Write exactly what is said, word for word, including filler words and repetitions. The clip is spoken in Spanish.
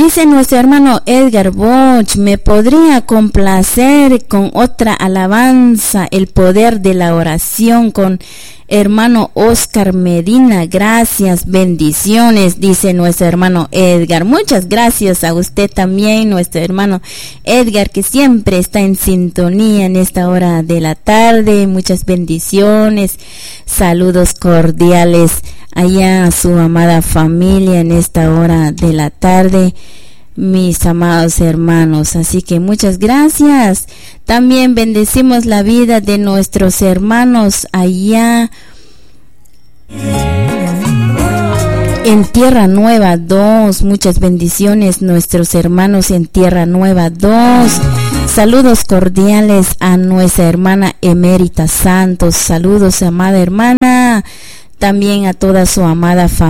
Dice nuestro hermano Edgar Boch, me podría complacer con otra alabanza, el poder de la oración, con hermano Oscar Medina. Gracias, bendiciones, dice nuestro hermano Edgar. Muchas gracias a usted también, nuestro hermano Edgar, que siempre está en sintonía en esta hora de la tarde. Muchas bendiciones, saludos cordiales allá a su amada familia en esta hora de la tarde, mis amados hermanos. Así que muchas gracias. También bendecimos la vida de nuestros hermanos allá en Tierra Nueva dos. Muchas bendiciones, nuestros hermanos en Tierra Nueva dos. Saludos cordiales a nuestra hermana Emérita Santos. Saludos, amada hermana. También a toda su amada familia.